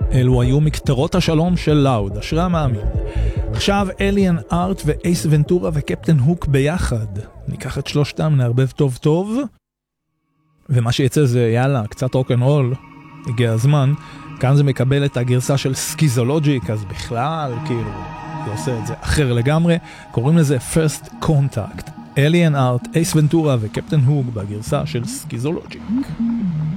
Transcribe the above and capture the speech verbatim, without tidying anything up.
אלו היו מקטרות השלום של לאוד, אשרי המאמין. עכשיו אליאן ארט ואייס ונטורה וקפטן הוק ביחד. ניקח את שלושתם, נערבב טוב טוב, ומה שיצא זה יאללה, קצת רוק'נ'רול, הגיע הזמן. כאן זה מקבל את הגרסה של סקיזולוג'יק, אז בכלל, כאילו, זה עושה את זה אחר לגמרי. קוראים לזה First Contact. אליאן ארט, אייס ונטורה וקפטן הוק בגרסה של סקיזולוג'יק.